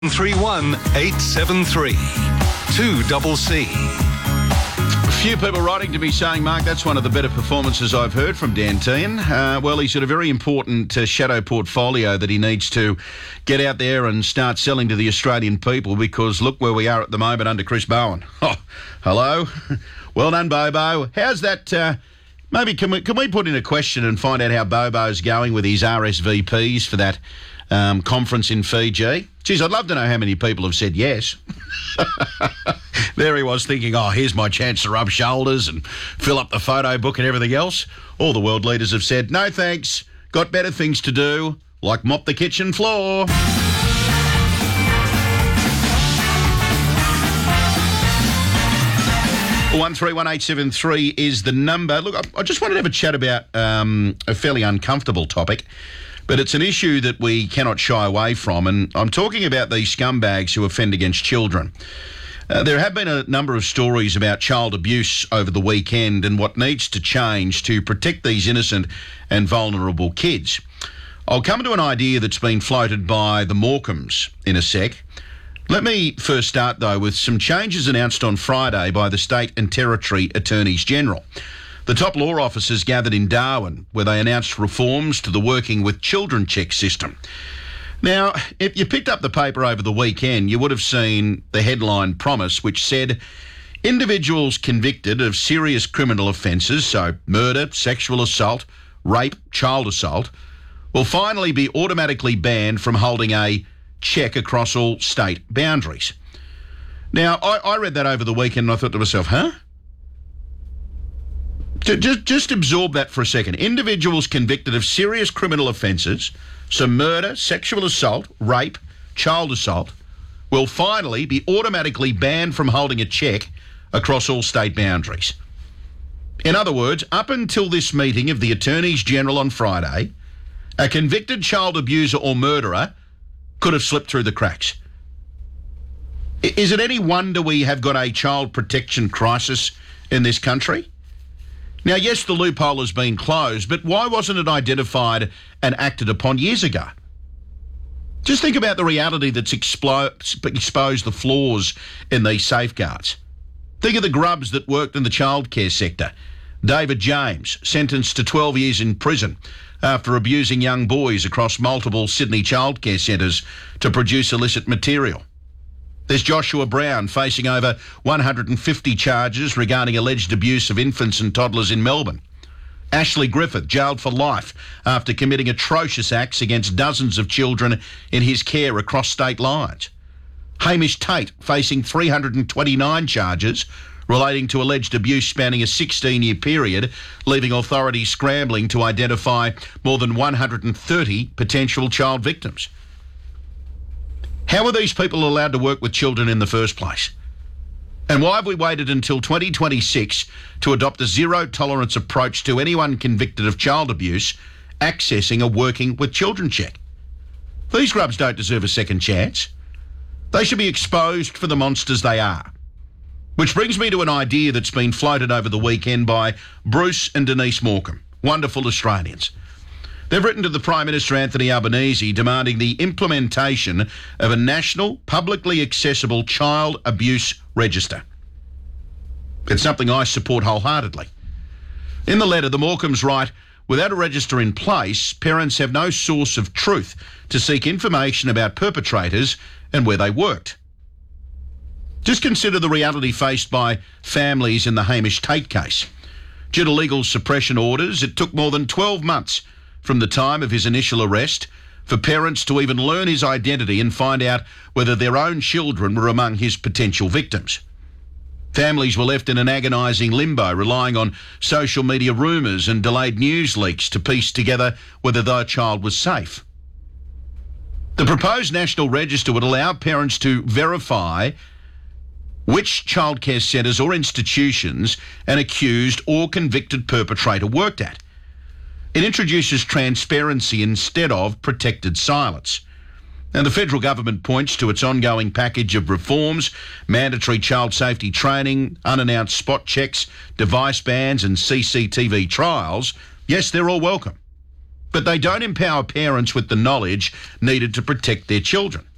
31 873 2CC. A few people writing to me saying, Mark, that's one of the better performances I've heard from Dan Tehan. Well, he's got a very important shadow portfolio that he needs to get out there and start selling to the Australian people, because look where we are at the moment under Chris Bowen. Oh, hello. Well done, Bobo. How's that? Maybe can we put in a question and find out how Bobo's going with his RSVPs for that conference in Fiji? Geez, I'd love to know how many people have said yes. There he was thinking, oh, here's my chance to rub shoulders and fill up the photo book and everything else. All the world leaders have said, no thanks, got better things to do, like mop the kitchen floor. Well, 131873 is the number. Look, I just wanted to have a chat about a fairly uncomfortable topic, but it's an issue that we cannot shy away from, and I'm talking about these scumbags who offend against children. There have been a number of stories about child abuse over the weekend and what needs to change to protect these innocent and vulnerable kids. I'll come to an idea that's been floated by the Morecambes in a sec. Let me first start, though, with some changes announced on Friday by the State and Territory Attorneys General. The top law officers gathered in Darwin, where they announced reforms to the Working with Children check system. Now, if you picked up the paper over the weekend, you would have seen the headline promise, which said, individuals convicted of serious criminal offences, so murder, sexual assault, rape, child assault, will finally be automatically banned from holding a check across all state boundaries. Now, I read that over the weekend and I thought to myself, huh? Just absorb that for a second. Individuals convicted of serious criminal offences, so murder, sexual assault, rape, child assault, will finally be automatically banned from holding a check across all state boundaries. In other words, up until this meeting of the Attorneys General on Friday, a convicted child abuser or murderer could have slipped through the cracks. Is it any wonder we have got a child protection crisis in this country? Now, yes, the loophole has been closed, but why wasn't it identified and acted upon years ago? Just think about the reality that's exposed the flaws in these safeguards. Think of the grubs that worked in the childcare sector. David James, sentenced to 12 years in prison after abusing young boys across multiple Sydney childcare centres to produce illicit material. There's Joshua Brown, facing over 150 charges regarding alleged abuse of infants and toddlers in Melbourne. Ashley Griffith, jailed for life after committing atrocious acts against dozens of children in his care across state lines. Hamish Tate, facing 329 charges relating to alleged abuse spanning a 16-year period, leaving authorities scrambling to identify more than 130 potential child victims. How are these people allowed to work with children in the first place? And why have we waited until 2026 to adopt a zero-tolerance approach to anyone convicted of child abuse accessing a Working with Children check? These grubs don't deserve a second chance. They should be exposed for the monsters they are. Which brings me to an idea that's been floated over the weekend by Bruce and Denise Morecambe, wonderful Australians. They've written to the Prime Minister Anthony Albanese demanding the implementation of a national, publicly accessible child abuse register. It's something I support wholeheartedly. In the letter, the Morecambes write, without a register in place, parents have no source of truth to seek information about perpetrators and where they worked. Just consider the reality faced by families in the Hamish Tate case. Due to legal suppression orders, it took more than 12 months from the time of his initial arrest for parents to even learn his identity and find out whether their own children were among his potential victims. Families were left in an agonising limbo, relying on social media rumours and delayed news leaks to piece together whether their child was safe. The proposed national register would allow parents to verify which childcare centres or institutions an accused or convicted perpetrator worked at. It introduces transparency instead of protected silence. And the federal government points to its ongoing package of reforms, mandatory child safety training, unannounced spot checks, device bans and CCTV trials. Yes, they're all welcome. But they don't empower parents with the knowledge needed to protect their children.